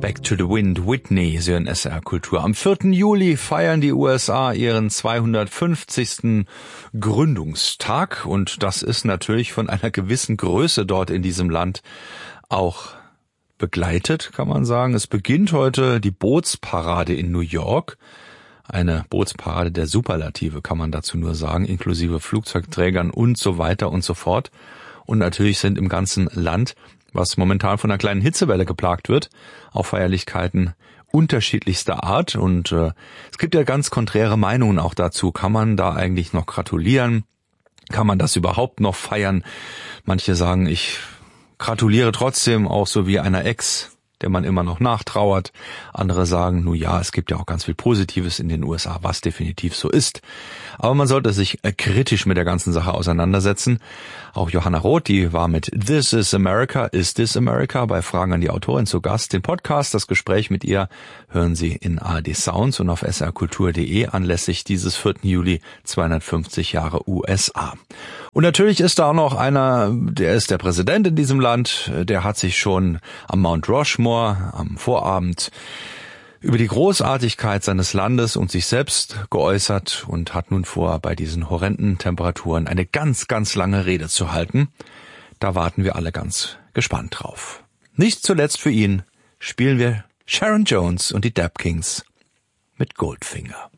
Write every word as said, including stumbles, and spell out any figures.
Back to the Wind, Whitney, Sie hören S R Kultur. Am vierten Juli feiern die U S A ihren zweihundertfünfzigsten Gründungstag und das ist natürlich von einer gewissen Größe dort in diesem Land auch begleitet, kann man sagen. Es beginnt heute die Bootsparade in New York. Eine Bootsparade der Superlative, kann man dazu nur sagen, inklusive Flugzeugträgern und so weiter und so fort. Und natürlich sind im ganzen Land, was momentan von einer kleinen Hitzewelle geplagt wird, auch Feierlichkeiten unterschiedlichster Art. Und äh, es gibt ja ganz konträre Meinungen auch dazu. Kann man da eigentlich noch gratulieren? Kann man das überhaupt noch feiern? Manche sagen, ich gratuliere trotzdem, auch so wie einer Ex, der man immer noch nachtrauert. Andere sagen, nun ja, es gibt ja auch ganz viel Positives in den U S A, was definitiv so ist. Aber man sollte sich kritisch mit der ganzen Sache auseinandersetzen. Auch Johanna Roth, die war mit This is America, Is This America bei Fragen an die Autorin zu Gast. Den Podcast, das Gespräch mit ihr hören Sie in A R D Sounds und auf s r kultur punkt d e anlässlich dieses vierten Juli, zweihundertfünfzig Jahre U S A. Und natürlich ist da auch noch einer, der ist der Präsident in diesem Land, der hat sich schon am Mount Rushmore am Vorabend über die Großartigkeit seines Landes und sich selbst geäußert und hat nun vor, bei diesen horrenden Temperaturen eine ganz, ganz lange Rede zu halten. Da warten wir alle ganz gespannt drauf. Nicht zuletzt für ihn spielen wir Sharon Jones und die Dap Kings mit Goldfinger.